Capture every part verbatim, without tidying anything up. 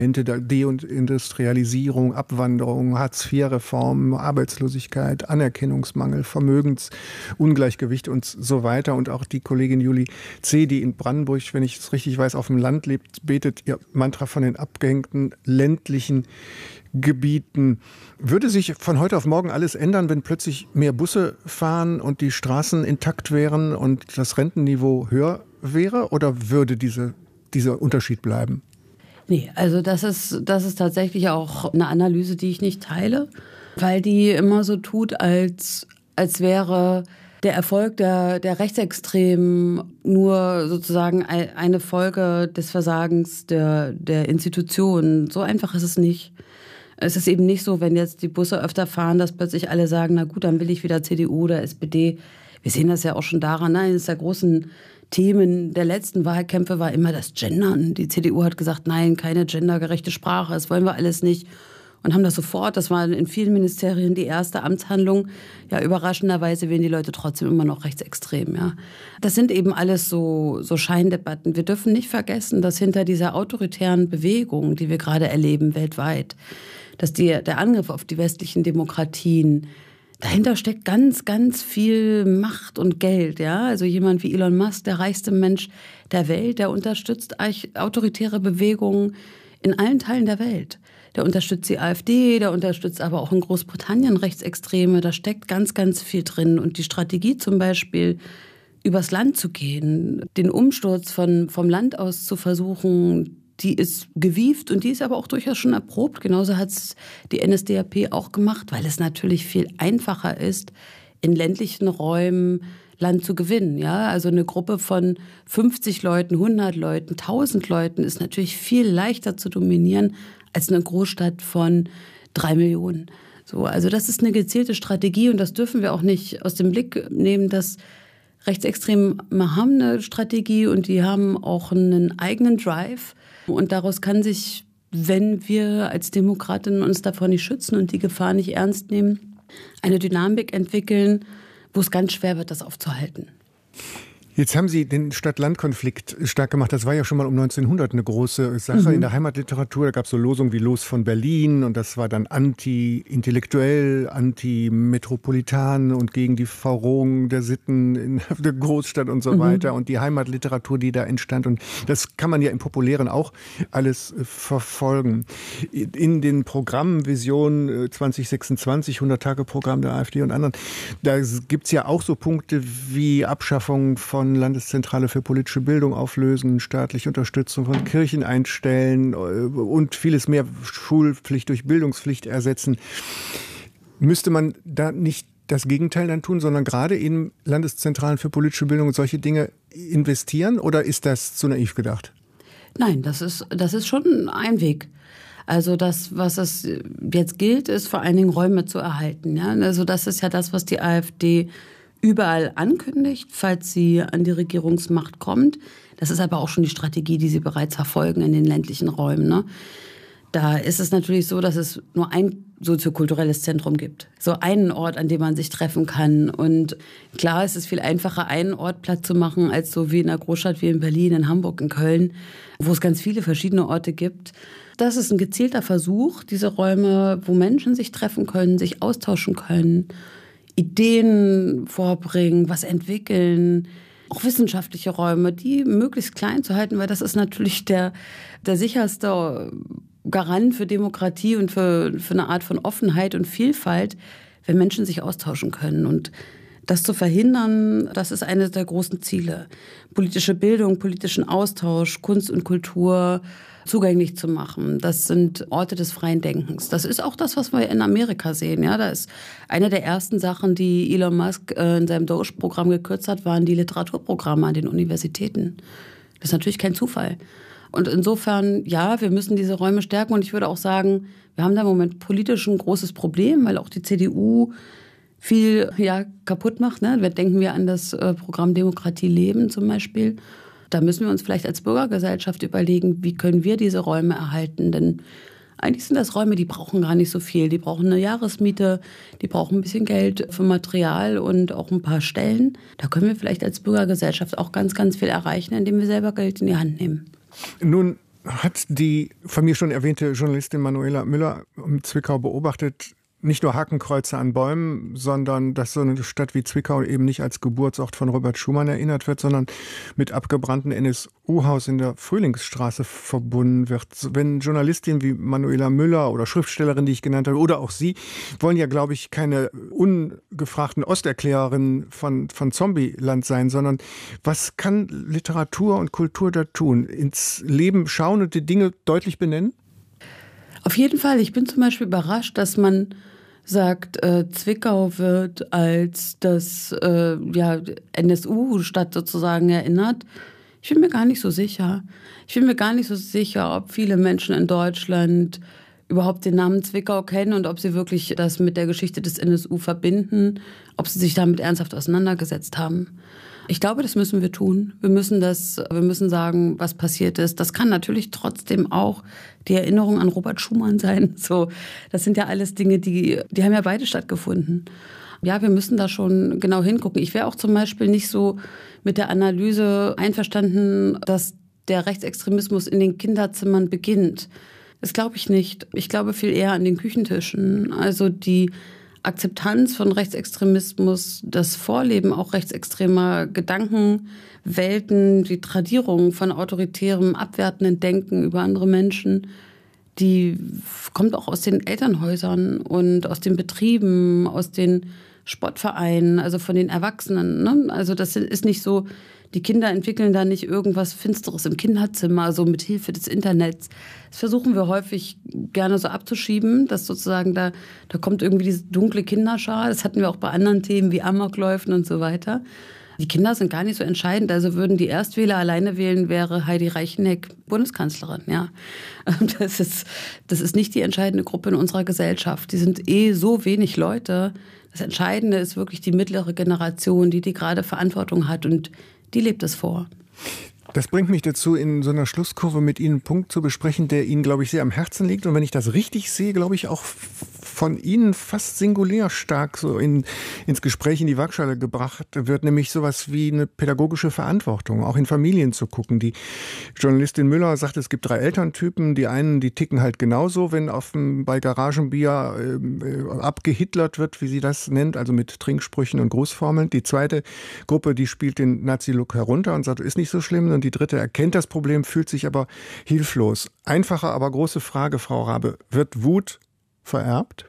Deindustrialisierung, Abwanderung, Hartz-vier-Reform, Arbeitslosigkeit, Anerkennungsmangel, Vermögensungleichgewicht und so weiter. Und auch die Kollegin Julie C., die in Brandenburg, wenn ich es richtig weiß, auf dem Land lebt, betet ihr Mantra von den abgehängten ländlichen Gebieten. Würde sich von heute auf morgen alles ändern, wenn plötzlich mehr Busse fahren und die Straßen intakt wären und das Rentenniveau höher wäre? Oder würde diese, dieser Unterschied bleiben? Nee, also das ist, das ist tatsächlich auch eine Analyse, die ich nicht teile, weil die immer so tut, als, als wäre der Erfolg der, der Rechtsextremen nur sozusagen eine Folge des Versagens der, der Institutionen. So einfach ist es nicht. Es ist eben nicht so, wenn jetzt die Busse öfter fahren, dass plötzlich alle sagen, na gut, dann will ich wieder C D U oder S P D. Wir sehen das ja auch schon daran, eines der großen Themen der letzten Wahlkämpfe war immer das Gendern. Die C D U hat gesagt, nein, keine gendergerechte Sprache, das wollen wir alles nicht. Und haben das sofort, das war in vielen Ministerien die erste Amtshandlung. Ja, überraschenderweise wählen die Leute trotzdem immer noch rechtsextrem, ja. Das sind eben alles so, so Scheindebatten. Wir dürfen nicht vergessen, dass hinter dieser autoritären Bewegung, die wir gerade erleben weltweit, dass die, der Angriff auf die westlichen Demokratien, dahinter steckt ganz, ganz viel Macht und Geld, ja. Also jemand wie Elon Musk, der reichste Mensch der Welt, der unterstützt autoritäre Bewegungen in allen Teilen der Welt. Der unterstützt die AfD, der unterstützt aber auch in Großbritannien Rechtsextreme. Da steckt ganz, ganz viel drin. Und die Strategie zum Beispiel, übers Land zu gehen, den Umsturz von, vom Land aus zu versuchen, die ist gewieft und die ist aber auch durchaus schon erprobt. Genauso hat es die N S D A P auch gemacht, weil es natürlich viel einfacher ist, in ländlichen Räumen Land zu gewinnen. Ja? Also eine Gruppe von fünfzig Leuten, hundert Leuten, tausend Leuten ist natürlich viel leichter zu dominieren als eine Großstadt von drei Millionen. So, also das ist eine gezielte Strategie und das dürfen wir auch nicht aus dem Blick nehmen, dass Rechtsextreme haben eine Strategie und die haben auch einen eigenen Drive. Und daraus kann sich, wenn wir als Demokratinnen uns davor nicht schützen und die Gefahr nicht ernst nehmen, eine Dynamik entwickeln, wo es ganz schwer wird, das aufzuhalten. Jetzt haben Sie den Stadt-Land-Konflikt stark gemacht. Das war ja schon mal um neunzehnhundert eine große Sache mhm. in der Heimatliteratur. Da gab es so Losungen wie Los von Berlin und das war dann anti-intellektuell, anti-metropolitan und gegen die Verrohung der Sitten in der Großstadt und so mhm. weiter und die Heimatliteratur, die da entstand. Und das kann man ja im Populären auch alles verfolgen. In den Programmen Vision zwanzig sechsundzwanzig, hundert-Tage-Programm der AfD und anderen, da gibt es ja auch so Punkte wie Abschaffung von Landeszentrale für politische Bildung auflösen, staatliche Unterstützung von Kirchen einstellen und vieles mehr, Schulpflicht durch Bildungspflicht ersetzen. Müsste man da nicht das Gegenteil dann tun, sondern gerade in Landeszentralen für politische Bildung und solche Dinge investieren? Oder ist das zu naiv gedacht? Nein, das ist, das ist schon ein Weg. Also das, was es jetzt gilt, ist vor allen Dingen Räume zu erhalten. Ja? Also das ist ja das, was die AfD überall ankündigt, falls sie an die Regierungsmacht kommt. Das ist aber auch schon die Strategie, die sie bereits verfolgen in den ländlichen Räumen. Ne? Da ist es natürlich so, dass es nur ein soziokulturelles Zentrum gibt. So einen Ort, an dem man sich treffen kann. Und klar, es ist viel einfacher, einen Ort platt zu machen, als so wie in einer Großstadt wie in Berlin, in Hamburg, in Köln, wo es ganz viele verschiedene Orte gibt. Das ist ein gezielter Versuch, diese Räume, wo Menschen sich treffen können, sich austauschen können, Ideen vorbringen, was entwickeln, auch wissenschaftliche Räume, die möglichst klein zu halten, weil das ist natürlich der, der sicherste Garant für Demokratie und für, für eine Art von Offenheit und Vielfalt, wenn Menschen sich austauschen können. Und das zu verhindern, das ist eines der großen Ziele. Politische Bildung, politischen Austausch, Kunst und Kultur zugänglich zu machen. Das sind Orte des freien Denkens. Das ist auch das, was wir in Amerika sehen. Ja, da ist eine der ersten Sachen, die Elon Musk in seinem Doge-Programm gekürzt hat, waren die Literaturprogramme an den Universitäten. Das ist natürlich kein Zufall. Und insofern, ja, wir müssen diese Räume stärken. Und ich würde auch sagen, wir haben da im Moment politisch ein großes Problem, weil auch die C D U viel ja, kaputt macht. Ne? Denken wir an das Programm Demokratie leben zum Beispiel. Da müssen wir uns vielleicht als Bürgergesellschaft überlegen, wie können wir diese Räume erhalten. Denn eigentlich sind das Räume, die brauchen gar nicht so viel. Die brauchen eine Jahresmiete, die brauchen ein bisschen Geld für Material und auch ein paar Stellen. Da können wir vielleicht als Bürgergesellschaft auch ganz, ganz viel erreichen, indem wir selber Geld in die Hand nehmen. Nun hat die von mir schon erwähnte Journalistin Manuela Müller in Zwickau beobachtet, nicht nur Hakenkreuze an Bäumen, sondern dass so eine Stadt wie Zwickau eben nicht als Geburtsort von Robert Schumann erinnert wird, sondern mit abgebrannten N S U-Haus in der Frühlingsstraße verbunden wird. Wenn Journalistinnen wie Manuela Müller oder Schriftstellerin, die ich genannt habe, oder auch Sie, wollen ja, glaube ich, keine ungefragten Osterklärerinnen von, von Zombieland sein, sondern was kann Literatur und Kultur da tun? Ins Leben schauen und die Dinge deutlich benennen? Auf jeden Fall. Ich bin zum Beispiel überrascht, dass man sagt, äh, Zwickau wird als das äh, ja, N S U-Stadt sozusagen erinnert. Ich bin mir gar nicht so sicher. Ich bin mir gar nicht so sicher, ob viele Menschen in Deutschland überhaupt den Namen Zwickau kennen und ob sie wirklich das mit der Geschichte des N S U verbinden, ob sie sich damit ernsthaft auseinandergesetzt haben. Ich glaube, das müssen wir tun. Wir müssen das, wir müssen sagen, was passiert ist. Das kann natürlich trotzdem auch die Erinnerung an Robert Schumann sein. So, das sind ja alles Dinge, die, die haben ja beide stattgefunden. Ja, wir müssen da schon genau hingucken. Ich wäre auch zum Beispiel nicht so mit der Analyse einverstanden, dass der Rechtsextremismus in den Kinderzimmern beginnt. Das glaube ich nicht. Ich glaube viel eher an den Küchentischen. Also die Akzeptanz von Rechtsextremismus, das Vorleben auch rechtsextremer Gedankenwelten, die Tradierung von autoritärem, abwertenden Denken über andere Menschen, die kommt auch aus den Elternhäusern und aus den Betrieben, aus den Sportvereinen, also von den Erwachsenen. Ne? Also das ist nicht so, die Kinder entwickeln da nicht irgendwas Finsteres im Kinderzimmer, so mit Hilfe des Internets. Das versuchen wir häufig gerne so abzuschieben, dass sozusagen da, da kommt irgendwie diese dunkle Kinderschar. Das hatten wir auch bei anderen Themen wie Amokläufen und so weiter. Die Kinder sind gar nicht so entscheidend. Also würden die Erstwähler alleine wählen, wäre Heidi Reicheneck Bundeskanzlerin. Ja, das ist, das ist nicht die entscheidende Gruppe in unserer Gesellschaft. Die sind eh so wenig Leute. Das Entscheidende ist wirklich die mittlere Generation, die die gerade Verantwortung hat und die lebt es vor. Das bringt mich dazu, in so einer Schlusskurve mit Ihnen einen Punkt zu besprechen, der Ihnen, glaube ich, sehr am Herzen liegt. Und wenn ich das richtig sehe, glaube ich, auch von Ihnen fast singulär stark so in, ins Gespräch in die Waagschale gebracht wird, nämlich sowas wie eine pädagogische Verantwortung, auch in Familien zu gucken. Die Journalistin Müller sagt, es gibt drei Elterntypen. Die einen, die ticken halt genauso, wenn auf dem, bei Garagenbier äh, abgehitlert wird, wie sie das nennt, also mit Trinksprüchen und Grußformeln. Die zweite Gruppe, die spielt den Nazi-Look herunter und sagt, ist nicht so schlimm. Und die dritte erkennt das Problem, fühlt sich aber hilflos. Einfache, aber große Frage, Frau Raabe. Wird Wut vererbt?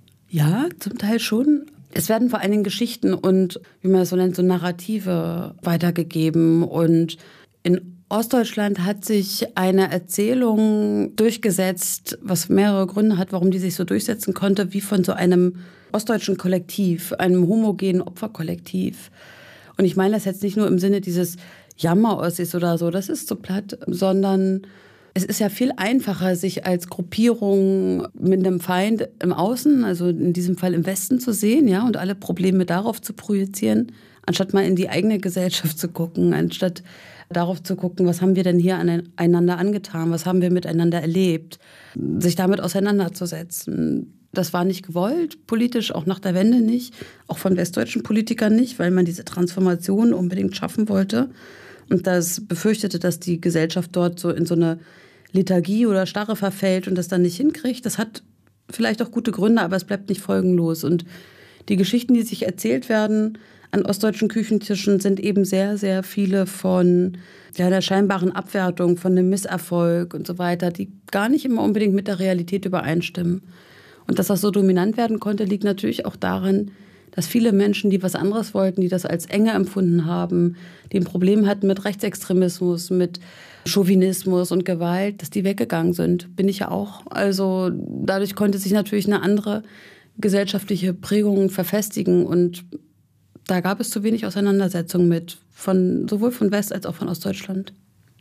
Ja, zum Teil schon. Es werden vor allen Dingen Geschichten und, wie man das so nennt, so Narrative weitergegeben. Und in Ostdeutschland hat sich eine Erzählung durchgesetzt, was mehrere Gründe hat, warum die sich so durchsetzen konnte, wie von so einem ostdeutschen Kollektiv, einem homogenen Opferkollektiv. Und ich meine das jetzt nicht nur im Sinne dieses Jammer-Ossis oder so, das ist so platt, sondern es ist ja viel einfacher, sich als Gruppierung mit einem Feind im Außen, also in diesem Fall im Westen zu sehen, ja, und alle Probleme darauf zu projizieren, anstatt mal in die eigene Gesellschaft zu gucken, anstatt darauf zu gucken, was haben wir denn hier aneinander angetan, was haben wir miteinander erlebt, sich damit auseinanderzusetzen. Das war nicht gewollt, politisch, auch nach der Wende nicht, auch von westdeutschen Politikern nicht, weil man diese Transformation unbedingt schaffen wollte und das befürchtete, dass die Gesellschaft dort so in so eine Lethargie oder Starre verfällt und das dann nicht hinkriegt. Das hat vielleicht auch gute Gründe, aber es bleibt nicht folgenlos. Und die Geschichten, die sich erzählt werden an ostdeutschen Küchentischen, sind eben sehr, sehr viele von ja, der scheinbaren Abwertung, von einem Misserfolg und so weiter, die gar nicht immer unbedingt mit der Realität übereinstimmen. Und dass das so dominant werden konnte, liegt natürlich auch daran, dass viele Menschen, die was anderes wollten, die das als Enge empfunden haben, die ein Problem hatten mit Rechtsextremismus, mit Chauvinismus und Gewalt, dass die weggegangen sind. Bin ich ja auch. Also dadurch konnte sich natürlich eine andere gesellschaftliche Prägung verfestigen. Und da gab es zu wenig Auseinandersetzung mit, von, sowohl von West- als auch von Ostdeutschland.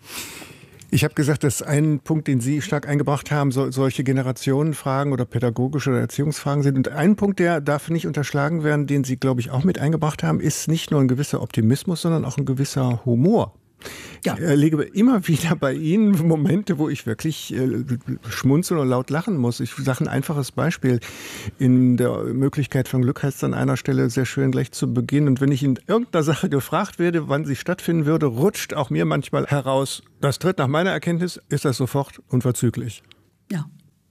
Ich habe gesagt, dass ein Punkt, den Sie stark eingebracht haben, so, solche Generationenfragen oder pädagogische oder Erziehungsfragen sind. Und ein Punkt, der darf nicht unterschlagen werden, den Sie, glaube ich, auch mit eingebracht haben, ist nicht nur ein gewisser Optimismus, sondern auch ein gewisser Humor. Ja. Ich erlebe immer wieder bei Ihnen Momente, wo ich wirklich äh, schmunzeln und laut lachen muss. Ich sage ein einfaches Beispiel. In der Möglichkeit von Glück heißt es an einer Stelle sehr schön gleich zu Beginn. Und wenn ich in irgendeiner Sache gefragt werde, wann sie stattfinden würde, rutscht auch mir manchmal heraus, das tritt nach meiner Erkenntnis, ist das sofort unverzüglich. Ja.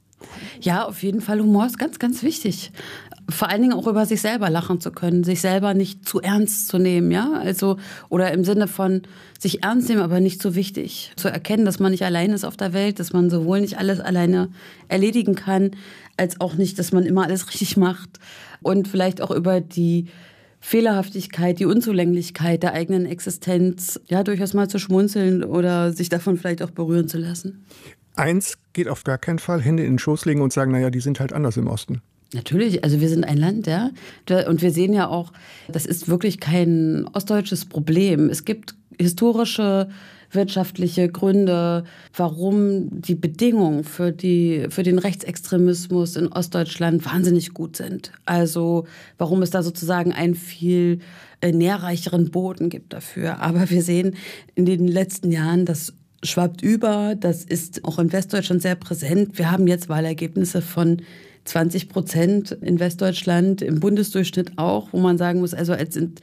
Ja, auf jeden Fall. Humor ist ganz, ganz wichtig. Vor allen Dingen auch über sich selber lachen zu können, sich selber nicht zu ernst zu nehmen, ja, also oder im Sinne von sich ernst nehmen, aber nicht so wichtig. Zu erkennen, dass man nicht allein ist auf der Welt, dass man sowohl nicht alles alleine erledigen kann, als auch nicht, dass man immer alles richtig macht und vielleicht auch über die Fehlerhaftigkeit, die Unzulänglichkeit der eigenen Existenz, ja, durchaus mal zu schmunzeln oder sich davon vielleicht auch berühren zu lassen. Eins geht auf gar keinen Fall, Hände in den Schoß legen und sagen, naja, die sind halt anders im Osten. Natürlich, also wir sind ein Land, ja, und wir sehen ja auch, das ist wirklich kein ostdeutsches Problem. Es gibt historische, wirtschaftliche Gründe, warum die Bedingungen für die, für den Rechtsextremismus in Ostdeutschland wahnsinnig gut sind. Also warum es da sozusagen einen viel nährreicheren Boden gibt dafür. Aber wir sehen in den letzten Jahren, dass schwappt über, das ist auch in Westdeutschland sehr präsent. Wir haben jetzt Wahlergebnisse von zwanzig Prozent in Westdeutschland, im Bundesdurchschnitt auch, wo man sagen muss, also als in,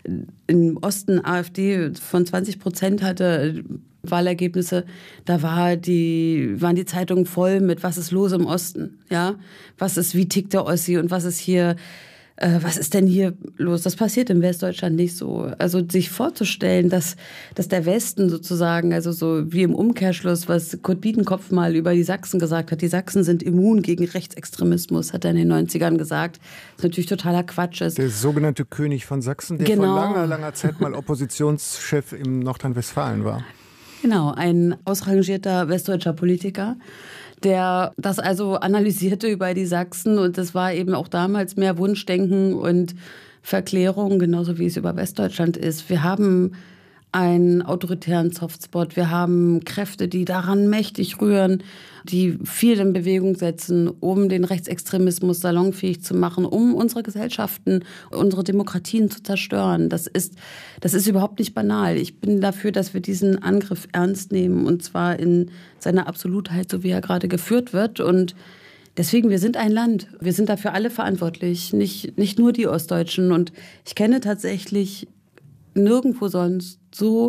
im Osten AfD von zwanzig Prozent hatte Wahlergebnisse, da war die, waren die Zeitungen voll mit, was ist los im Osten, ja, was ist, wie tickt der Ossi und was ist hier, äh, was ist denn hier los? Das passiert in Westdeutschland nicht so. Also sich vorzustellen, dass, dass der Westen sozusagen, also so wie im Umkehrschluss, was Kurt Biedenkopf mal über die Sachsen gesagt hat, die Sachsen sind immun gegen Rechtsextremismus, hat er in den neunzigern gesagt, was natürlich totaler Quatsch ist. Der sogenannte König von Sachsen, der genau. vor langer, langer Zeit mal Oppositionschef im Nordrhein-Westfalen war. Genau, ein ausrangierter westdeutscher Politiker, der das also analysierte über die Sachsen. Und das war eben auch damals mehr Wunschdenken und Verklärung, genauso wie es über Westdeutschland ist. Wir haben einen autoritären Softspot. Wir haben Kräfte, die daran mächtig rühren, die viel in Bewegung setzen, um den Rechtsextremismus salonfähig zu machen, um unsere Gesellschaften, unsere Demokratien zu zerstören. Das ist, das ist überhaupt nicht banal. Ich bin dafür, dass wir diesen Angriff ernst nehmen, und zwar in seiner Absolutheit, so wie er gerade geführt wird. Und deswegen, wir sind ein Land. Wir sind dafür alle verantwortlich, nicht, nicht nur die Ostdeutschen. Und ich kenne tatsächlich nirgendwo sonst so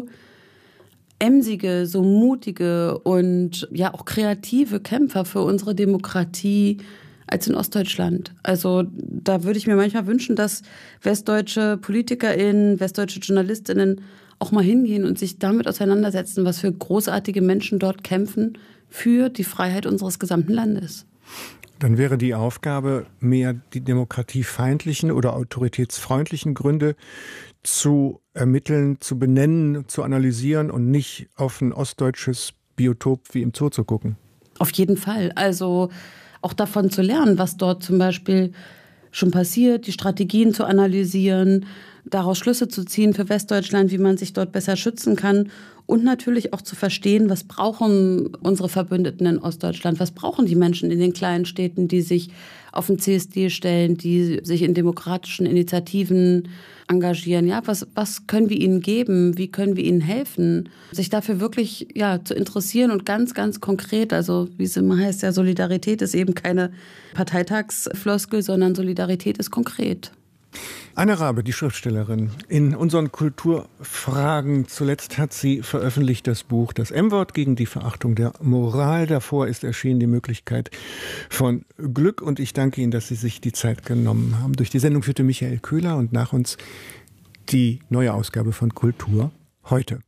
emsige, so mutige und ja auch kreative Kämpfer für unsere Demokratie als in Ostdeutschland. Also da würde ich mir manchmal wünschen, dass westdeutsche PolitikerInnen, westdeutsche JournalistInnen auch mal hingehen und sich damit auseinandersetzen, was für großartige Menschen dort kämpfen für die Freiheit unseres gesamten Landes. Dann wäre die Aufgabe, mehr die demokratiefeindlichen oder autoritätsfreundlichen Gründe zu ermitteln, zu benennen, zu analysieren und nicht auf ein ostdeutsches Biotop wie im Zoo zu gucken. Auf jeden Fall. Also auch davon zu lernen, was dort zum Beispiel schon passiert, die Strategien zu analysieren, daraus Schlüsse zu ziehen für Westdeutschland, wie man sich dort besser schützen kann und natürlich auch zu verstehen, was brauchen unsere Verbündeten in Ostdeutschland, was brauchen die Menschen in den kleinen Städten, die sich auf den C S D stellen, die sich in demokratischen Initiativen engagieren. Ja, was, was können wir ihnen geben? Wie können wir ihnen helfen? Sich dafür wirklich ja, zu interessieren und ganz, ganz konkret, also wie es immer heißt, ja, Solidarität ist eben keine Parteitagsfloskel, sondern Solidarität ist konkret. Anne Rabe, die Schriftstellerin, in unseren Kulturfragen zuletzt hat sie veröffentlicht das Buch Das M-Wort gegen die Verachtung der Moral. Davor ist erschienen die Möglichkeit von Glück, und ich danke Ihnen, dass Sie sich die Zeit genommen haben. Durch die Sendung führte Michael Köhler und nach uns die neue Ausgabe von Kultur heute.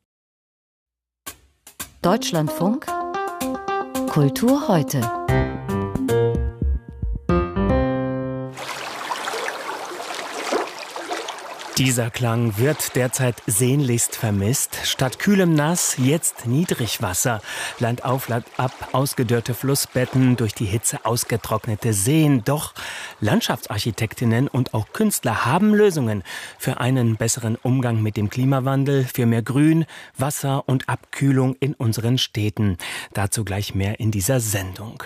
Deutschlandfunk Kultur heute. Dieser Klang wird derzeit sehnlichst vermisst. Statt kühlem Nass jetzt Niedrigwasser. Land auf, Land ab, ausgedörrte Flussbetten, durch die Hitze ausgetrocknete Seen. Doch Landschaftsarchitektinnen und auch Künstler haben Lösungen für einen besseren Umgang mit dem Klimawandel, für mehr Grün, Wasser und Abkühlung in unseren Städten. Dazu gleich mehr in dieser Sendung.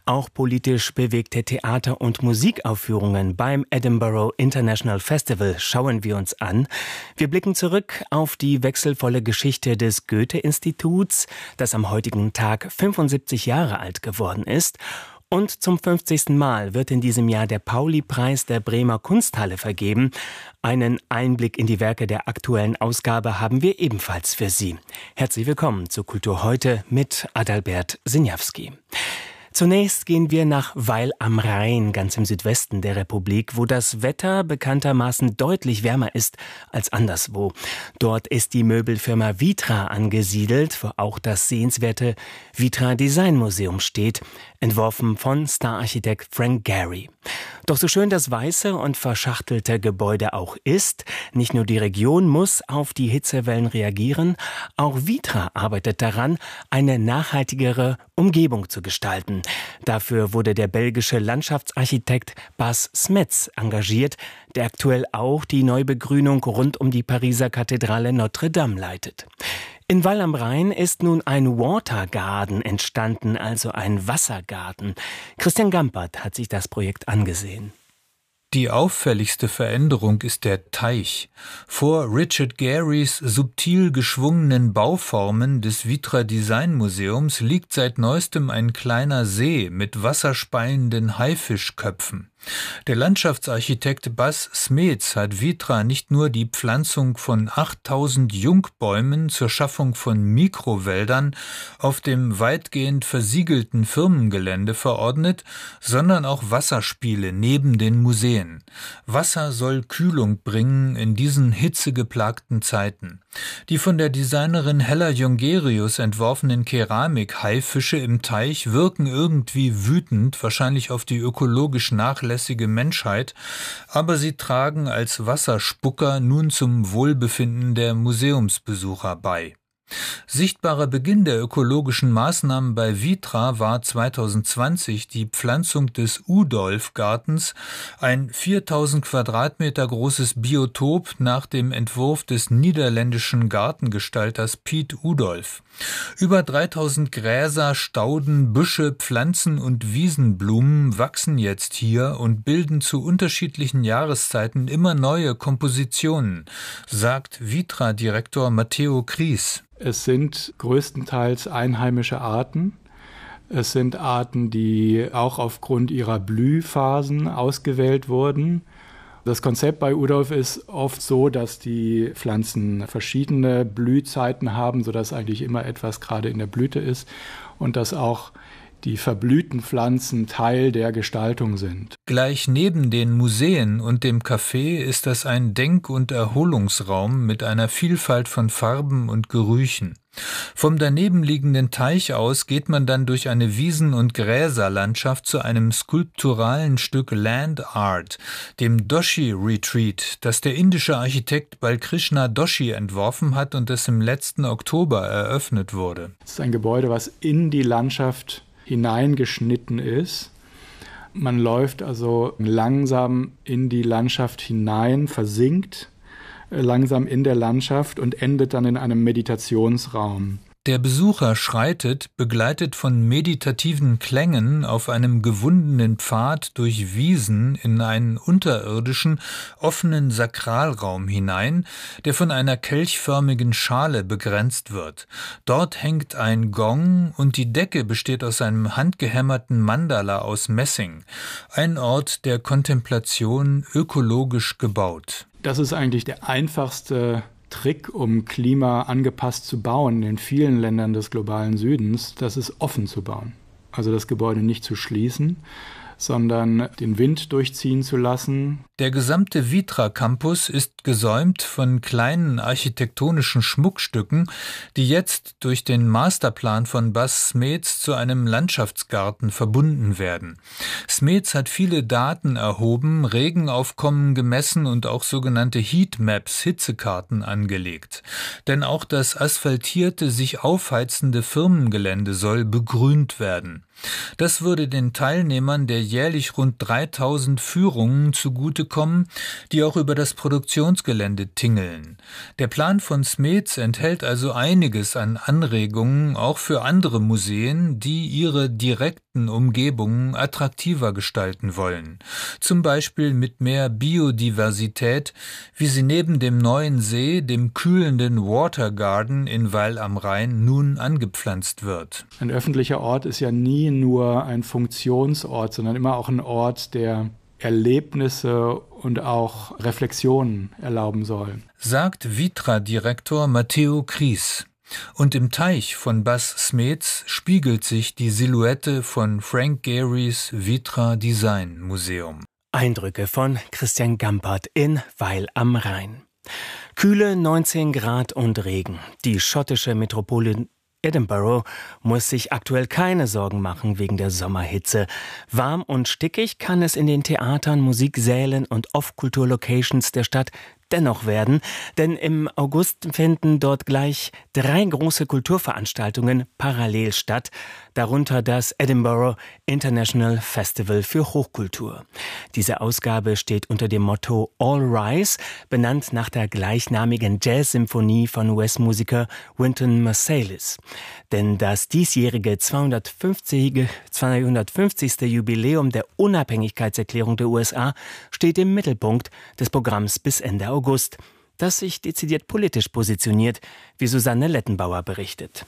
Auch politisch bewegte Theater- und Musikaufführungen beim Edinburgh International Festival schauen wir uns an. Wir blicken zurück auf die wechselvolle Geschichte des Goethe-Instituts, das am heutigen Tag fünfundsiebzig Jahre alt geworden ist. Und zum fünfzigsten Mal wird in diesem Jahr der Pauli-Preis der Bremer Kunsthalle vergeben. Einen Einblick in die Werke der aktuellen Ausgabe haben wir ebenfalls für Sie. Herzlich willkommen zu Kultur heute mit Adalbert Sinjawski. Zunächst gehen wir nach Weil am Rhein, ganz im Südwesten der Republik, wo das Wetter bekanntermaßen deutlich wärmer ist als anderswo. Dort ist die Möbelfirma Vitra angesiedelt, wo auch das sehenswerte Vitra Design Museum steht, entworfen von Stararchitekt Frank Gehry. Doch so schön das weiße und verschachtelte Gebäude auch ist, nicht nur die Region muss auf die Hitzewellen reagieren, auch Vitra arbeitet daran, eine nachhaltigere Umgebung zu gestalten. Dafür wurde der belgische Landschaftsarchitekt Bas Smets engagiert, der aktuell auch die Neubegrünung rund um die Pariser Kathedrale Notre Dame leitet. In Weil am Rhein ist nun ein Watergarden entstanden, also ein Wassergarten. Christian Gampert hat sich das Projekt angesehen. Die auffälligste Veränderung ist der Teich. Vor Richard Gehrys subtil geschwungenen Bauformen des Vitra Design Museums liegt seit neuestem ein kleiner See mit wasserspeienden Haifischköpfen. Der Landschaftsarchitekt Bas Smets hat Vitra nicht nur die Pflanzung von achttausend Jungbäumen zur Schaffung von Mikrowäldern auf dem weitgehend versiegelten Firmengelände verordnet, sondern auch Wasserspiele neben den Museen. Wasser soll Kühlung bringen in diesen hitzegeplagten Zeiten. Die von der Designerin Hella Jongerius entworfenen Keramik-Haifische im Teich wirken irgendwie wütend, wahrscheinlich auf die ökologisch nachlässige Menschheit, aber sie tragen als Wasserspucker nun zum Wohlbefinden der Museumsbesucher bei. Sichtbarer Beginn der ökologischen Maßnahmen bei Vitra war zweitausendzwanzig die Pflanzung des Udolf-Gartens, ein viertausend Quadratmeter großes Biotop nach dem Entwurf des niederländischen Gartengestalters Piet Oudolf. Über dreitausend Gräser, Stauden, Büsche, Pflanzen und Wiesenblumen wachsen jetzt hier und bilden zu unterschiedlichen Jahreszeiten immer neue Kompositionen, sagt Vitra-Direktor Matteo Kries. Es sind größtenteils einheimische Arten. Es sind Arten, die auch aufgrund ihrer Blühphasen ausgewählt wurden. Das Konzept bei Udolf ist oft so, dass die Pflanzen verschiedene Blühzeiten haben, sodass eigentlich immer etwas gerade in der Blüte ist und dass auch die verblühten Pflanzen Teil der Gestaltung sind. Gleich neben den Museen und dem Café ist das ein Denk- und Erholungsraum mit einer Vielfalt von Farben und Gerüchen. Vom daneben liegenden Teich aus geht man dann durch eine Wiesen- und Gräserlandschaft zu einem skulpturalen Stück Land Art, dem Doshi Retreat, das der indische Architekt Balkrishna Doshi entworfen hat und das im letzten Oktober eröffnet wurde. Es ist ein Gebäude, was in die Landschaft hineingeschnitten ist. Man läuft also langsam in die Landschaft hinein, versinkt langsam in der Landschaft und endet dann in einem Meditationsraum. Der Besucher schreitet, begleitet von meditativen Klängen, auf einem gewundenen Pfad durch Wiesen in einen unterirdischen, offenen Sakralraum hinein, der von einer kelchförmigen Schale begrenzt wird. Dort hängt ein Gong und die Decke besteht aus einem handgehämmerten Mandala aus Messing. Ein Ort der Kontemplation, ökologisch gebaut. Das ist eigentlich der einfachste Trick, um Klima angepasst zu bauen in vielen Ländern des globalen Südens, das ist offen zu bauen. Also das Gebäude nicht zu schließen, sondern den Wind durchziehen zu lassen. Der gesamte Vitra-Campus ist gesäumt von kleinen architektonischen Schmuckstücken, die jetzt durch den Masterplan von Bas Smets zu einem Landschaftsgarten verbunden werden. Smets hat viele Daten erhoben, Regenaufkommen gemessen und auch sogenannte Heatmaps, Hitzekarten angelegt. Denn auch das asphaltierte, sich aufheizende Firmengelände soll begrünt werden. Das würde den Teilnehmern der jährlich rund dreitausend Führungen zugutekommen, die auch über das Produktionsgelände tingeln. Der Plan von Smets enthält also einiges an Anregungen, auch für andere Museen, die ihre direkten Umgebungen attraktiver gestalten wollen. Zum Beispiel mit mehr Biodiversität, wie sie neben dem neuen See, dem kühlenden Water Garden in Weil am Rhein, nun angepflanzt wird. Ein öffentlicher Ort ist ja nie nur ein Funktionsort, sondern immer auch ein Ort, der Erlebnisse und auch Reflexionen erlauben soll, sagt Vitra-Direktor Matteo Kries. Und im Teich von Bas Smets spiegelt sich die Silhouette von Frank Gehry's Vitra Design Museum. Eindrücke von Christian Gampert in Weil am Rhein. Kühle neunzehn Grad und Regen. Die schottische Metropole Edinburgh muss sich aktuell keine Sorgen machen wegen der Sommerhitze. Warm und stickig kann es in den Theatern, Musiksälen und Off-Kultur-Locations der Stadt dennoch werden, denn im August finden dort gleich drei große Kulturveranstaltungen parallel statt, darunter das Edinburgh International Festival für Hochkultur. Diese Ausgabe steht unter dem Motto All Rise, benannt nach der gleichnamigen Jazz-Symphonie von U S-Musiker Wynton Marsalis. Denn das diesjährige zweihundertfünfzigste Jubiläum der Unabhängigkeitserklärung der U S A steht im Mittelpunkt des Programms bis Ende August, das sich dezidiert politisch positioniert, wie Susanne Lettenbauer berichtet.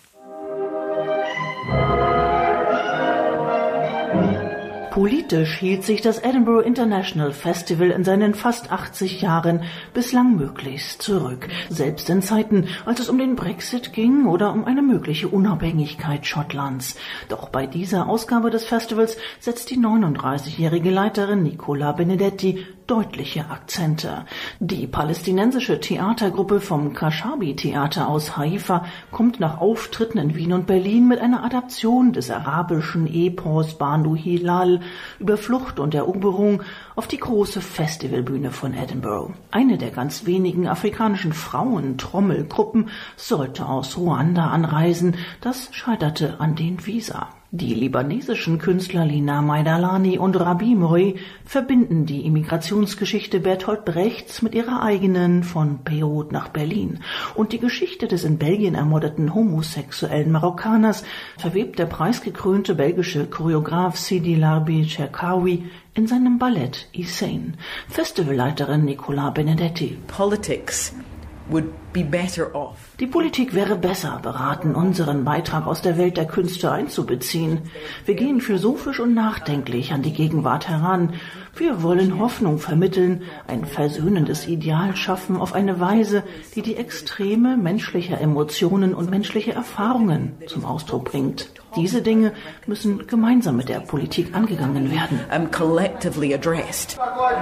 Politisch hielt sich das Edinburgh International Festival in seinen fast achtzig Jahren bislang möglichst zurück. Selbst in Zeiten, als es um den Brexit ging oder um eine mögliche Unabhängigkeit Schottlands. Doch bei dieser Ausgabe des Festivals setzt die neununddreißigjährige Leiterin Nicola Benedetti deutliche Akzente. Die palästinensische Theatergruppe vom Kashabi-Theater aus Haifa kommt nach Auftritten in Wien und Berlin mit einer Adaption des arabischen Epos Banu Hilal über Flucht und Eroberung auf die große Festivalbühne von Edinburgh. Eine der ganz wenigen afrikanischen Frauen-Trommelgruppen sollte aus Ruanda anreisen. Das scheiterte an den Visa. Die libanesischen Künstler Lina Maidalani und Rabi Moury verbinden die Immigrationsgeschichte Bertolt Brechts mit ihrer eigenen von Beirut nach Berlin. Und die Geschichte des in Belgien ermordeten homosexuellen Marokkaners verwebt der preisgekrönte belgische Choreograf Sidi Larbi Cherkaoui in seinem Ballett Hussein. Festivalleiterin Nicola Benedetti. Politics would be better off. Die Politik wäre besser beraten, unseren Beitrag aus der Welt der Künste einzubeziehen. Wir gehen philosophisch und nachdenklich an die Gegenwart heran. Wir wollen Hoffnung vermitteln, ein versöhnendes Ideal schaffen auf eine Weise, die die Extreme menschlicher Emotionen und menschliche Erfahrungen zum Ausdruck bringt. Diese Dinge müssen gemeinsam mit der Politik angegangen werden. Um, collectively addressed.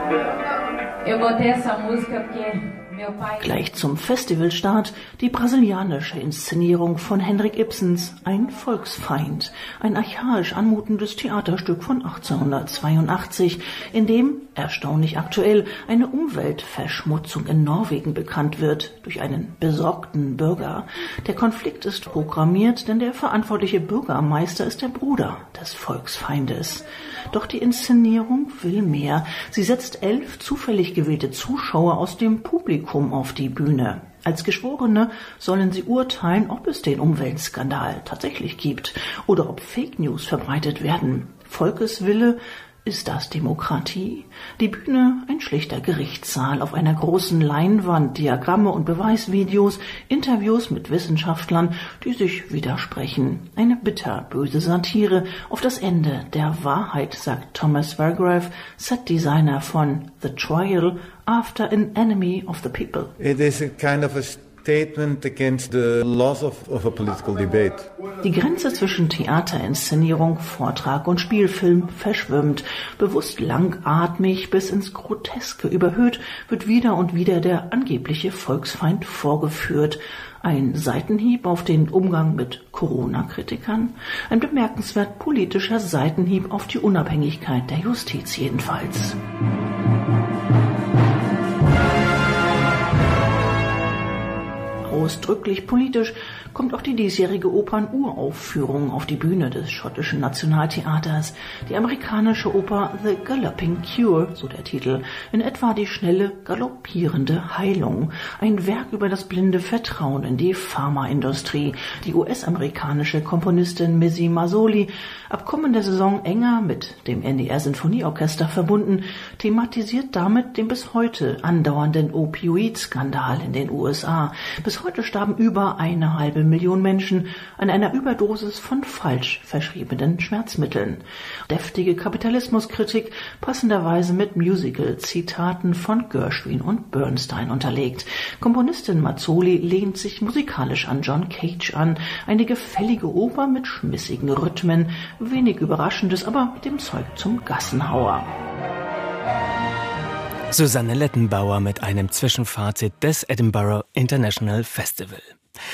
Gleich zum Festivalstart die brasilianische Inszenierung von Henrik Ibsens Ein Volksfeind, ein archaisch anmutendes Theaterstück von achtzehnhundertzweiundachtzig, in dem, erstaunlich aktuell, eine Umweltverschmutzung in Norwegen bekannt wird durch einen besorgten Bürger. Der Konflikt ist programmiert, denn der verantwortliche Bürgermeister ist der Bruder des Volksfeindes. Doch die Inszenierung will mehr. Sie setzt elf zufällig gewählte Zuschauer aus dem Publikum auf die Bühne. Als Geschworene sollen sie urteilen, ob es den Umweltskandal tatsächlich gibt oder ob Fake News verbreitet werden. Volkeswille, ist das Demokratie? Die Bühne, ein schlichter Gerichtssaal auf einer großen Leinwand, Diagramme und Beweisvideos, Interviews mit Wissenschaftlern, die sich widersprechen. Eine bitterböse Satire auf das Ende der Wahrheit, sagt Thomas Vergrave, Setdesigner von The Trial, after an enemy of the people. It is a kind of a statement against the loss of, of a political debate. Die Grenze zwischen Theaterinszenierung, Vortrag und Spielfilm verschwimmt. Bewusst langatmig bis ins Groteske überhöht wird wieder und wieder der angebliche Volksfeind vorgeführt. Ein Seitenhieb auf den Umgang mit Corona-Kritikern? Ein bemerkenswert politischer Seitenhieb auf die Unabhängigkeit der Justiz jedenfalls. Ausdrücklich politisch kommt auch die diesjährige Opernuraufführung auf die Bühne des schottischen Nationaltheaters. Die amerikanische Oper The Galloping Cure, so der Titel, in etwa die schnelle, galoppierende Heilung. Ein Werk über das blinde Vertrauen in die Pharmaindustrie. Die U S-amerikanische Komponistin Missy Mazzoli, ab kommender Saison enger mit dem N D R-Sinfonieorchester verbunden, thematisiert damit den bis heute andauernden Opioid-Skandal in den U S A. Bis heute starben über eine halbe Million Menschen an einer Überdosis von falsch verschriebenen Schmerzmitteln. Deftige Kapitalismuskritik, passenderweise mit Musical-Zitaten von Gershwin und Bernstein unterlegt. Komponistin Mazzoli lehnt sich musikalisch an John Cage an. Eine gefällige Oper mit schmissigen Rhythmen, wenig Überraschendes, aber dem Zeug zum Gassenhauer. Susanne Lettenbauer mit einem Zwischenfazit des Edinburgh International Festival.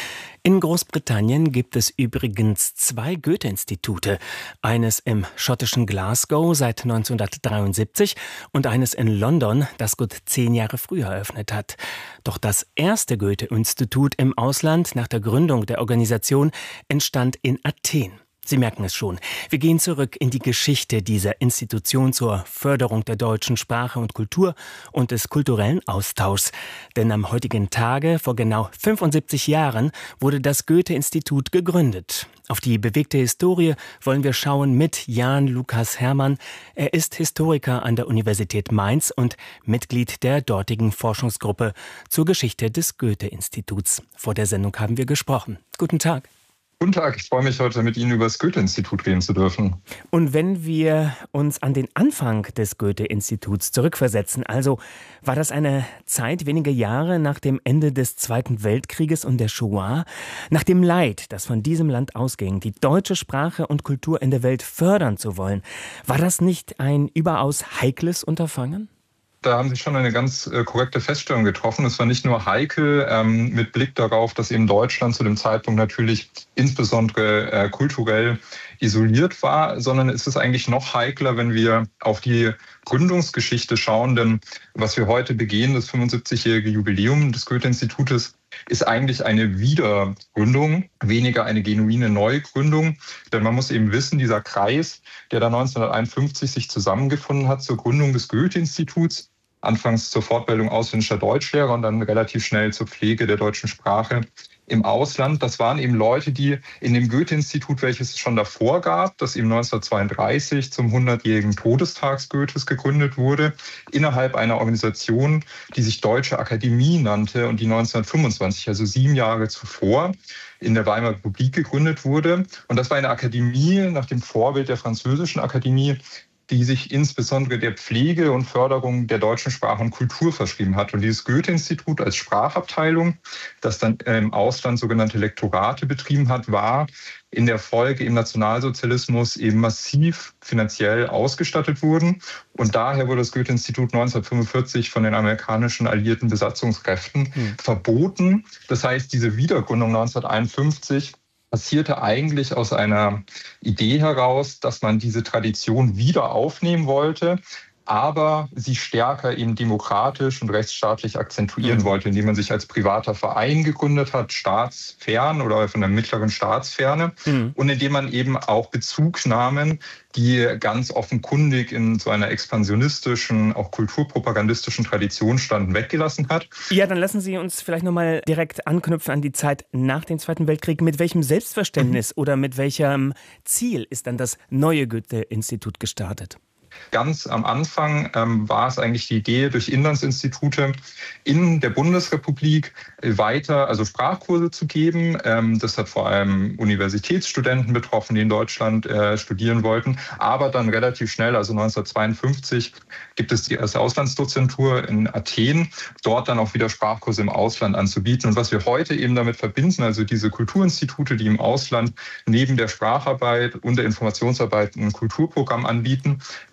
In Großbritannien gibt es übrigens zwei Goethe-Institute. Eines im schottischen Glasgow seit neunzehnhundertdreiundsiebzig und eines in London, das gut zehn Jahre früher eröffnet hat. Doch das erste Goethe-Institut im Ausland nach der Gründung der Organisation entstand in Athen. Sie merken es schon. Wir gehen zurück in die Geschichte dieser Institution zur Förderung der deutschen Sprache und Kultur und des kulturellen Austauschs. Denn am heutigen Tage, vor genau fünfundsiebzig Jahren, wurde das Goethe-Institut gegründet. Auf die bewegte Historie wollen wir schauen mit Jan Lukas Herrmann. Er ist Historiker an der Universität Mainz und Mitglied der dortigen Forschungsgruppe zur Geschichte des Goethe-Instituts. Vor der Sendung haben wir gesprochen. Guten Tag. Guten Tag, ich freue mich heute mit Ihnen über das Goethe-Institut reden zu dürfen. Und wenn wir uns an den Anfang des Goethe-Instituts zurückversetzen, also war das eine Zeit wenige Jahre nach dem Ende des Zweiten Weltkrieges und der Shoah, nach dem Leid, das von diesem Land ausging, die deutsche Sprache und Kultur in der Welt fördern zu wollen, war das nicht ein überaus heikles Unterfangen? Da haben Sie schon eine ganz äh, korrekte Feststellung getroffen. Es war nicht nur heikel ähm, mit Blick darauf, dass eben Deutschland zu dem Zeitpunkt natürlich insbesondere äh, kulturell isoliert war, sondern es ist eigentlich noch heikler, wenn wir auf die Gründungsgeschichte schauen. Denn was wir heute begehen, das fünfundsiebzigjährige Jubiläum des Goethe-Institutes, ist eigentlich eine Wiedergründung, weniger eine genuine Neugründung. Denn man muss eben wissen, dieser Kreis, der da neunzehnhunderteinundfünfzig sich zusammengefunden hat zur Gründung des Goethe-Instituts, anfangs zur Fortbildung ausländischer Deutschlehrer und dann relativ schnell zur Pflege der deutschen Sprache im Ausland. Das waren eben Leute, die in dem Goethe-Institut, welches es schon davor gab, das eben neunzehnhundertzweiunddreißig zum hundertjährigen Todestag Goethes gegründet wurde, innerhalb einer Organisation, die sich Deutsche Akademie nannte und die neunzehnhundertfünfundzwanzig, also sieben Jahre zuvor, in der Weimarer Republik gegründet wurde. Und das war eine Akademie nach dem Vorbild der Französischen Akademie, die sich insbesondere der Pflege und Förderung der deutschen Sprache und Kultur verschrieben hat. Und dieses Goethe-Institut als Sprachabteilung, das dann im Ausland sogenannte Lektorate betrieben hat, war in der Folge im Nationalsozialismus eben massiv finanziell ausgestattet wurden. Und daher wurde das Goethe-Institut neunzehnhundertfünfundvierzig von den amerikanischen alliierten Besatzungskräften hm. verboten. Das heißt, diese Wiedergründung neunzehnhunderteinundfünfzig passierte eigentlich aus einer Idee heraus, dass man diese Tradition wieder aufnehmen wollte, aber sie stärker eben demokratisch und rechtsstaatlich akzentuieren mhm. wollte, indem man sich als privater Verein gegründet hat, staatsfern oder von der mittleren Staatsferne, mhm. und indem man eben auch Bezugnahmen, die ganz offenkundig in so einer expansionistischen, auch kulturpropagandistischen Tradition standen, weggelassen hat. Ja, dann lassen Sie uns vielleicht nochmal direkt anknüpfen an die Zeit nach dem Zweiten Weltkrieg. Mit welchem Selbstverständnis mhm. oder mit welchem Ziel ist dann das neue Goethe-Institut gestartet? Ganz am Anfang ähm, war es eigentlich die Idee, durch Inlandsinstitute in der Bundesrepublik weiter, also Sprachkurse zu geben. Ähm, das hat vor allem Universitätsstudenten betroffen, die in Deutschland äh, studieren wollten. Aber dann relativ schnell, also neunzehnhundertzweiundfünfzig, gibt es die erste Auslandsdozentur in Athen, dort dann auch wieder Sprachkurse im Ausland anzubieten. Und was wir heute eben damit verbinden, also diese Kulturinstitute, die im Ausland neben der Spracharbeit und der Informationsarbeit ein Kulturprogramm anbieten,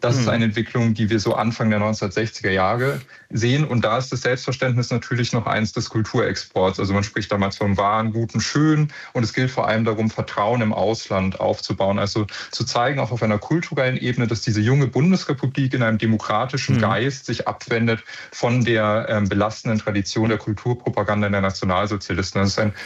Das mhm. ist eine Entwicklung, die wir so Anfang der neunzehnhundertsechziger Jahre sehen. Und da ist das Selbstverständnis natürlich noch eins des Kulturexports. Also man spricht damals vom wahren, guten, schön. Und es gilt vor allem darum, Vertrauen im Ausland aufzubauen. Also zu zeigen, auch auf einer kulturellen Ebene, dass diese junge Bundesrepublik in einem demokratischen mhm. Geist sich abwendet von der ähm, belastenden Tradition der Kulturpropaganda der Nationalsozialisten. Das ist ein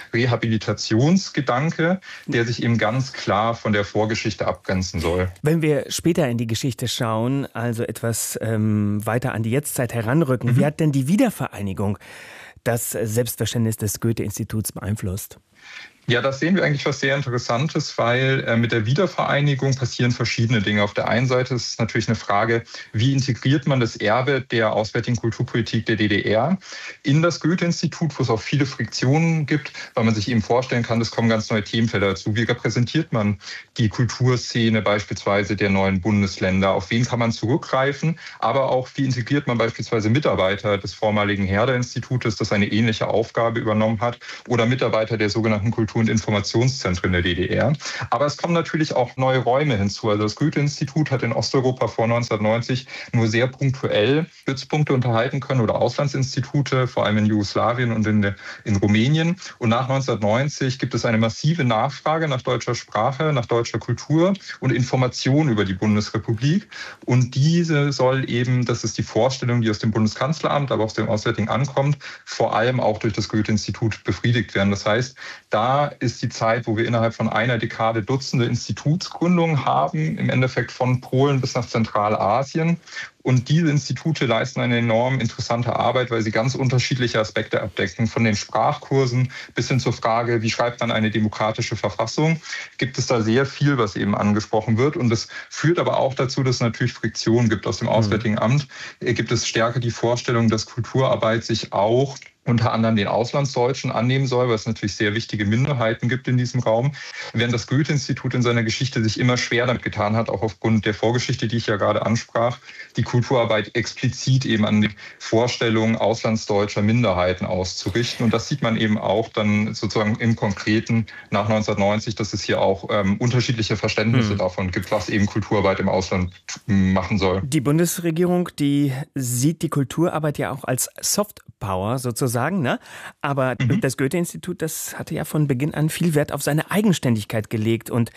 Rehabilitationsgedanke, der sich eben ganz klar von der Vorgeschichte abgrenzen soll. Wenn wir später in die Geschichte schauen, also etwas ähm, weiter an die Jetztzeit heranrücken, mhm. wie hat denn die Wiedervereinigung das Selbstverständnis des Goethe-Instituts beeinflusst? Ja, das sehen wir eigentlich was sehr Interessantes, weil äh, mit der Wiedervereinigung passieren verschiedene Dinge. Auf der einen Seite ist es natürlich eine Frage, wie integriert man das Erbe der auswärtigen Kulturpolitik der D D R in das Goethe-Institut, wo es auch viele Friktionen gibt, weil man sich eben vorstellen kann, es kommen ganz neue Themenfelder dazu. Wie repräsentiert man die Kulturszene beispielsweise der neuen Bundesländer? Auf wen kann man zurückgreifen? Aber auch, wie integriert man beispielsweise Mitarbeiter des vormaligen Herder-Institutes, das eine ähnliche Aufgabe übernommen hat, oder Mitarbeiter der sogenannten Kultur- und Informationszentren der D D R. Aber es kommen natürlich auch neue Räume hinzu. Also das Goethe-Institut hat in Osteuropa vor neunzehnhundertneunzig nur sehr punktuell Stützpunkte unterhalten können oder Auslandsinstitute, vor allem in Jugoslawien und in, der, in Rumänien. Und nach neunzehnhundertneunzig gibt es eine massive Nachfrage nach deutscher Sprache, nach deutscher Kultur und Information über die Bundesrepublik. Und diese soll eben, das ist die Vorstellung, die aus dem Bundeskanzleramt, aber auch aus dem Auswärtigen ankommt, vor allem auch durch das Goethe-Institut befriedigt werden. Das heißt, da ist die Zeit, wo wir innerhalb von einer Dekade Dutzende Institutsgründungen haben, im Endeffekt von Polen bis nach Zentralasien. Und diese Institute leisten eine enorm interessante Arbeit, weil sie ganz unterschiedliche Aspekte abdecken. Von den Sprachkursen bis hin zur Frage, wie schreibt man eine demokratische Verfassung, gibt es da sehr viel, was eben angesprochen wird. Und das führt aber auch dazu, dass es natürlich Friktionen gibt. Aus dem Auswärtigen Amt gibt es stärker die Vorstellung, dass Kulturarbeit sich auch unter anderem den Auslandsdeutschen annehmen soll, weil es natürlich sehr wichtige Minderheiten gibt in diesem Raum, während das Goethe-Institut in seiner Geschichte sich immer schwer damit getan hat, auch aufgrund der Vorgeschichte, die ich ja gerade ansprach, die Kulturarbeit explizit eben an die Vorstellungen auslandsdeutscher Minderheiten auszurichten. Und das sieht man eben auch dann sozusagen im Konkreten nach neunzehnhundertneunzig, dass es hier auch ähm, unterschiedliche Verständnisse hm. davon gibt, was eben Kulturarbeit im Ausland machen soll. Die Bundesregierung, die sieht die Kulturarbeit ja auch als Softpower sozusagen. Sagen, ne? Aber mhm. das Goethe-Institut, das hatte ja von Beginn an viel Wert auf seine Eigenständigkeit gelegt und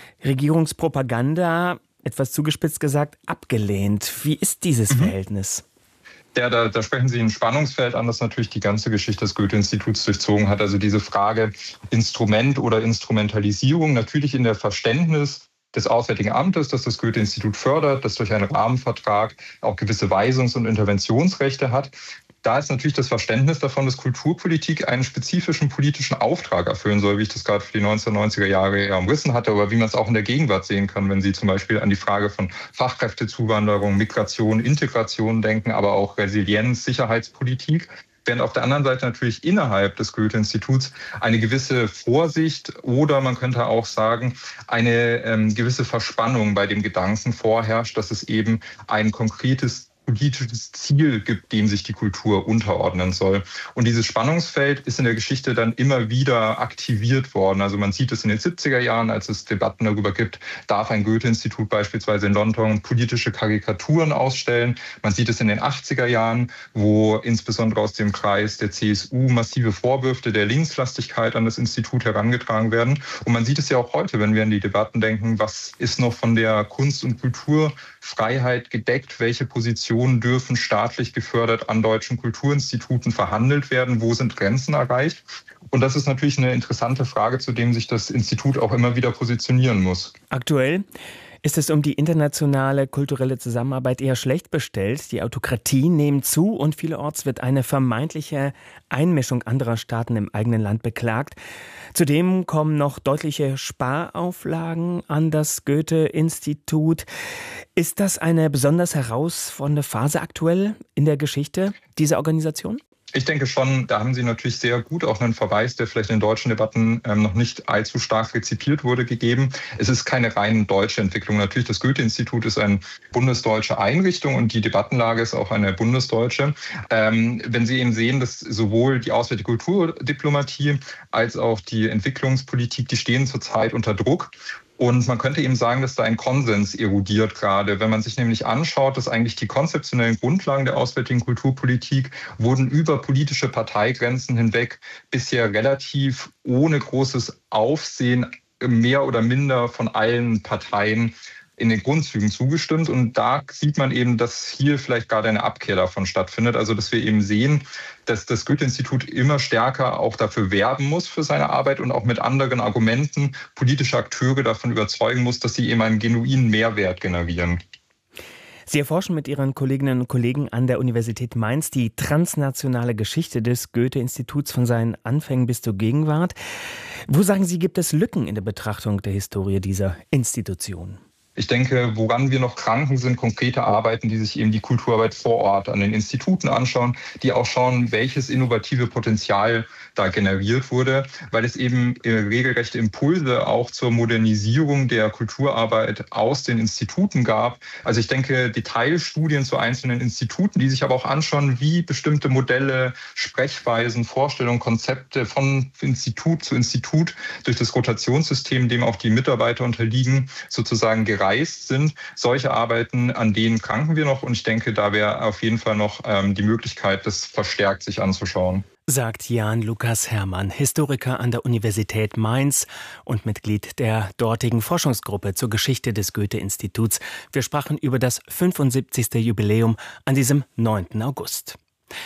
Regierungspropaganda, etwas zugespitzt gesagt, abgelehnt. Wie ist dieses mhm. Verhältnis? Ja, da, da sprechen Sie ein Spannungsfeld an, das natürlich die ganze Geschichte des Goethe-Instituts durchzogen hat. Also diese Frage Instrument oder Instrumentalisierung, natürlich in der Verständnis des Auswärtigen Amtes, das das Goethe-Institut fördert, das durch einen Rahmenvertrag auch gewisse Weisungs- und Interventionsrechte hat. Da ist natürlich das Verständnis davon, dass Kulturpolitik einen spezifischen politischen Auftrag erfüllen soll, wie ich das gerade für die neunzehnhundertneunziger Jahre ja umrissen hatte, aber wie man es auch in der Gegenwart sehen kann, wenn Sie zum Beispiel an die Frage von Fachkräftezuwanderung, Migration, Integration denken, aber auch Resilienz, Sicherheitspolitik. Während auf der anderen Seite natürlich innerhalb des Goethe-Instituts eine gewisse Vorsicht oder man könnte auch sagen, eine ähm, gewisse Verspannung bei dem Gedanken vorherrscht, dass es eben ein konkretes politisches Ziel gibt, dem sich die Kultur unterordnen soll. Und dieses Spannungsfeld ist in der Geschichte dann immer wieder aktiviert worden. Also man sieht es in den siebziger Jahren, als es Debatten darüber gibt, darf ein Goethe-Institut beispielsweise in London politische Karikaturen ausstellen. Man sieht es in den achtziger Jahren, wo insbesondere aus dem Kreis der C S U massive Vorwürfe der Linkslastigkeit an das Institut herangetragen werden. Und man sieht es ja auch heute, wenn wir an die Debatten denken, was ist noch von der Kunst- und Kulturfreiheit gedeckt, welche Positionen dürfen staatlich gefördert an deutschen Kulturinstituten verhandelt werden, wo sind Grenzen erreicht? Und das ist natürlich eine interessante Frage, zu dem sich das Institut auch immer wieder positionieren muss. Aktuell ist es um die internationale kulturelle Zusammenarbeit eher schlecht bestellt. Die Autokratien nehmen zu und vielerorts wird eine vermeintliche Einmischung anderer Staaten im eigenen Land beklagt. Zudem kommen noch deutliche Sparauflagen an das Goethe-Institut. Ist das eine besonders herausfordernde Phase aktuell in der Geschichte dieser Organisation? Ich denke schon, da haben Sie natürlich sehr gut auch einen Verweis, der vielleicht in deutschen Debatten ähm, noch nicht allzu stark rezipiert wurde, gegeben. Es ist keine rein deutsche Entwicklung. Natürlich, das Goethe-Institut ist eine bundesdeutsche Einrichtung und die Debattenlage ist auch eine bundesdeutsche. Ähm, wenn Sie eben sehen, dass sowohl die auswärtige Kulturdiplomatie als auch die Entwicklungspolitik, die stehen zurzeit unter Druck. Und man könnte eben sagen, dass da ein Konsens erodiert gerade. Wenn man sich nämlich anschaut, dass eigentlich die konzeptionellen Grundlagen der auswärtigen Kulturpolitik wurden über politische Parteigrenzen hinweg bisher relativ ohne großes Aufsehen mehr oder minder von allen Parteien in den Grundzügen zugestimmt. Und da sieht man eben, dass hier vielleicht gerade eine Abkehr davon stattfindet. Also dass wir eben sehen, dass das Goethe-Institut immer stärker auch dafür werben muss für seine Arbeit und auch mit anderen Argumenten politische Akteure davon überzeugen muss, dass sie eben einen genuinen Mehrwert generieren. Sie erforschen mit Ihren Kolleginnen und Kollegen an der Universität Mainz die transnationale Geschichte des Goethe-Instituts von seinen Anfängen bis zur Gegenwart. Wo, sagen Sie, gibt es Lücken in der Betrachtung der Historie dieser Institution? Ich denke, woran wir noch kranken, sind konkrete Arbeiten, die sich eben die Kulturarbeit vor Ort an den Instituten anschauen, die auch schauen, welches innovative Potenzial da generiert wurde, weil es eben regelrechte Impulse auch zur Modernisierung der Kulturarbeit aus den Instituten gab. Also ich denke, Detailstudien zu einzelnen Instituten, die sich aber auch anschauen, wie bestimmte Modelle, Sprechweisen, Vorstellungen, Konzepte von Institut zu Institut durch das Rotationssystem, dem auch die Mitarbeiter unterliegen, sozusagen gereist sind. Solche Arbeiten, an denen kranken wir noch, und ich denke, da wäre auf jeden Fall noch ähm, die Möglichkeit, das verstärkt sich anzuschauen. Sagt Jan Lukas Herrmann, Historiker an der Universität Mainz und Mitglied der dortigen Forschungsgruppe zur Geschichte des Goethe-Instituts. Wir sprachen über das fünfundsiebzigste Jubiläum an diesem neunten August.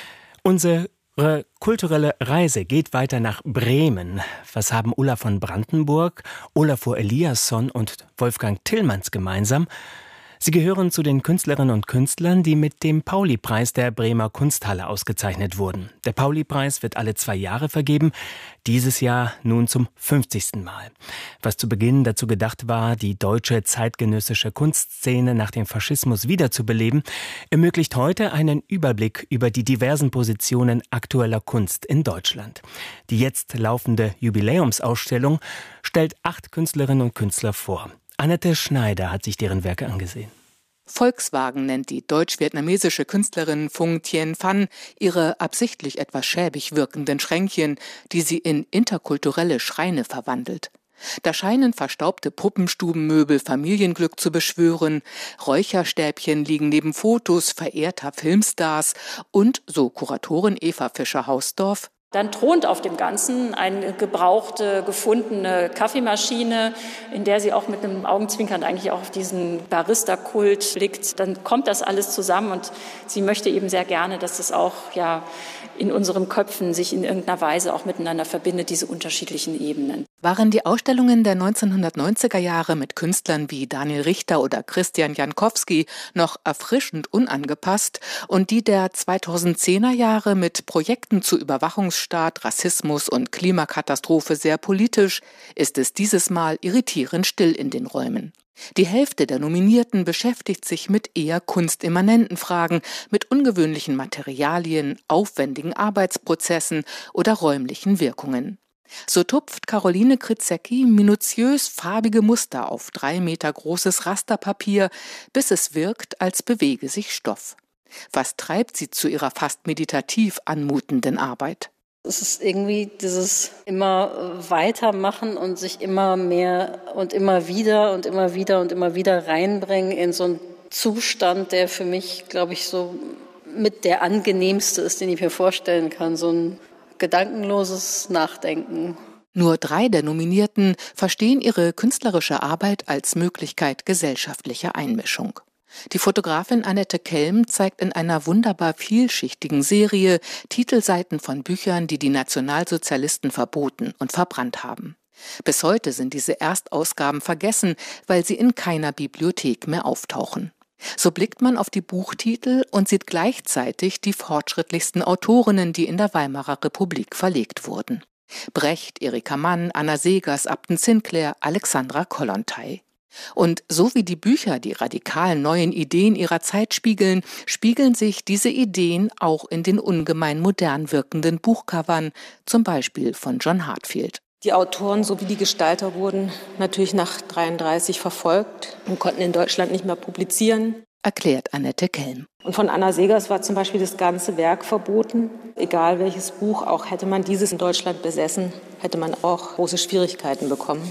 Unsere kulturelle Reise geht weiter nach Bremen. Was haben Ulla von Brandenburg, Olafur Eliasson und Wolfgang Tillmanns gemeinsam? Sie gehören zu den Künstlerinnen und Künstlern, die mit dem Pauli-Preis der Bremer Kunsthalle ausgezeichnet wurden. Der Pauli-Preis wird alle zwei Jahre vergeben, dieses Jahr nun zum fünfzigsten Mal. Was zu Beginn dazu gedacht war, die deutsche zeitgenössische Kunstszene nach dem Faschismus wiederzubeleben, ermöglicht heute einen Überblick über die diversen Positionen aktueller Kunst in Deutschland. Die jetzt laufende Jubiläumsausstellung stellt acht Künstlerinnen und Künstler vor. Annette Schneider hat sich deren Werke angesehen. Volkswagen nennt die deutsch-vietnamesische Künstlerin Phung Thien Phan ihre absichtlich etwas schäbig wirkenden Schränkchen, die sie in interkulturelle Schreine verwandelt. Da scheinen verstaubte Puppenstubenmöbel Familienglück zu beschwören, Räucherstäbchen liegen neben Fotos verehrter Filmstars und, so Kuratorin Eva Fischer-Hausdorf, dann thront auf dem Ganzen eine gebrauchte, gefundene Kaffeemaschine, in der sie auch mit einem Augenzwinkern eigentlich auch auf diesen Barista-Kult blickt. Dann kommt das alles zusammen und sie möchte eben sehr gerne, dass es auch ja in unseren Köpfen sich in irgendeiner Weise auch miteinander verbindet, diese unterschiedlichen Ebenen. Waren die Ausstellungen der neunzehnhundertneunziger Jahre mit Künstlern wie Daniel Richter oder Christian Jankowski noch erfrischend unangepasst und die der zweitausendzehner Jahre mit Projekten zu Überwachungsstaat, Rassismus und Klimakatastrophe sehr politisch, ist es dieses Mal irritierend still in den Räumen. Die Hälfte der Nominierten beschäftigt sich mit eher kunstimmanenten Fragen, mit ungewöhnlichen Materialien, aufwendigen Arbeitsprozessen oder räumlichen Wirkungen. So tupft Caroline Krizecki minutiös farbige Muster auf drei Meter großes Rasterpapier, bis es wirkt, als bewege sich Stoff. Was treibt sie zu ihrer fast meditativ anmutenden Arbeit? Es ist irgendwie dieses immer weitermachen und sich immer mehr und immer wieder und immer wieder und immer wieder reinbringen in so einen Zustand, der für mich, glaube ich, so mit der angenehmste ist, den ich mir vorstellen kann. So ein gedankenloses Nachdenken. Nur drei der Nominierten verstehen ihre künstlerische Arbeit als Möglichkeit gesellschaftlicher Einmischung. Die Fotografin Annette Kelm zeigt in einer wunderbar vielschichtigen Serie Titelseiten von Büchern, die die Nationalsozialisten verboten und verbrannt haben. Bis heute sind diese Erstausgaben vergessen, weil sie in keiner Bibliothek mehr auftauchen. So blickt man auf die Buchtitel und sieht gleichzeitig die fortschrittlichsten Autorinnen, die in der Weimarer Republik verlegt wurden. Brecht, Erika Mann, Anna Segers, Upton Sinclair, Alexandra Kollontai. Und so wie die Bücher die radikalen neuen Ideen ihrer Zeit spiegeln, spiegeln sich diese Ideen auch in den ungemein modern wirkenden Buchcovern, zum Beispiel von John Heartfield. Die Autoren sowie die Gestalter wurden natürlich nach dreiunddreißig verfolgt und konnten in Deutschland nicht mehr publizieren, erklärt Annette Kelm. Und von Anna Segers war zum Beispiel das ganze Werk verboten. Egal welches Buch, auch hätte man dieses in Deutschland besessen, hätte man auch große Schwierigkeiten bekommen.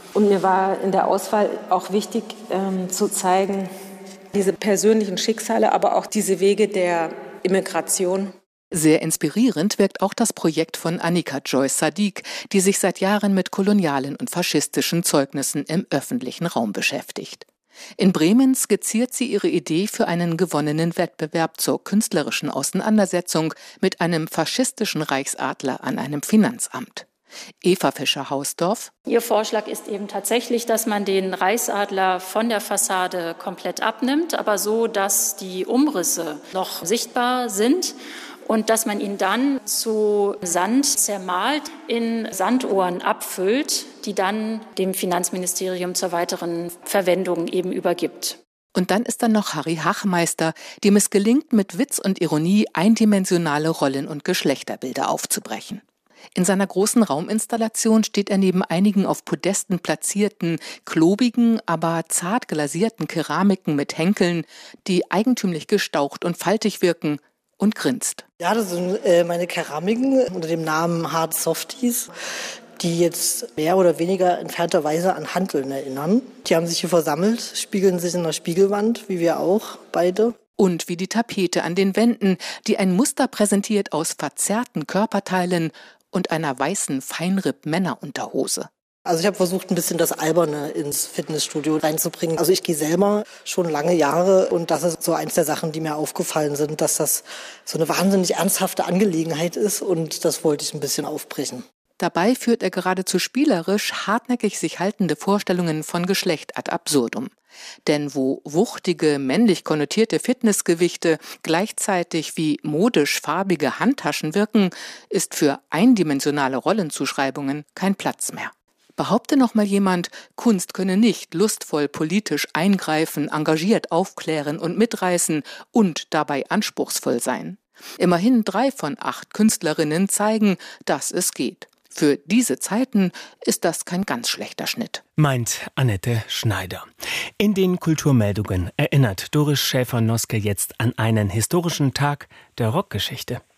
Und mir war in der Auswahl auch wichtig, ähm, zu zeigen, diese persönlichen Schicksale, aber auch diese Wege der Immigration. Sehr inspirierend wirkt auch das Projekt von Annika Joyce Sadiq, die sich seit Jahren mit kolonialen und faschistischen Zeugnissen im öffentlichen Raum beschäftigt. In Bremen skizziert sie ihre Idee für einen gewonnenen Wettbewerb zur künstlerischen Auseinandersetzung mit einem faschistischen Reichsadler an einem Finanzamt. Eva Fischer-Hausdorf. Ihr Vorschlag ist eben tatsächlich, dass man den Reichsadler von der Fassade komplett abnimmt, aber so, dass die Umrisse noch sichtbar sind und dass man ihn dann zu Sand zermalt, in Sanduhren abfüllt, die dann dem Finanzministerium zur weiteren Verwendung eben übergibt. Und dann ist da noch Harry Hachmeister, dem es gelingt, mit Witz und Ironie eindimensionale Rollen- und Geschlechterbilder aufzubrechen. In seiner großen Rauminstallation steht er neben einigen auf Podesten platzierten, klobigen, aber zart glasierten Keramiken mit Henkeln, die eigentümlich gestaucht und faltig wirken, und grinst. Ja, das sind äh, meine Keramiken unter dem Namen Hard Softies, die jetzt mehr oder weniger entfernterweise an Hanteln erinnern. Die haben sich hier versammelt, spiegeln sich in der Spiegelwand, wie wir auch beide. Und wie die Tapete an den Wänden, die ein Muster präsentiert aus verzerrten Körperteilen und einer weißen Feinripp-Männerunterhose. Also ich habe versucht, ein bisschen das Alberne ins Fitnessstudio reinzubringen. Also ich gehe selber schon lange Jahre und das ist so eins der Sachen, die mir aufgefallen sind, dass das so eine wahnsinnig ernsthafte Angelegenheit ist und das wollte ich ein bisschen aufbrechen. Dabei führt er geradezu spielerisch hartnäckig sich haltende Vorstellungen von Geschlecht ad absurdum. Denn wo wuchtige, männlich konnotierte Fitnessgewichte gleichzeitig wie modisch farbige Handtaschen wirken, ist für eindimensionale Rollenzuschreibungen kein Platz mehr. Behaupte noch mal jemand, Kunst könne nicht lustvoll politisch eingreifen, engagiert aufklären und mitreißen und dabei anspruchsvoll sein. Immerhin drei von acht Künstlerinnen zeigen, dass es geht. Für diese Zeiten ist das kein ganz schlechter Schnitt. Meint Annette Schneider. In den Kulturmeldungen erinnert Doris Schäfer-Noske jetzt an einen historischen Tag der Rockgeschichte.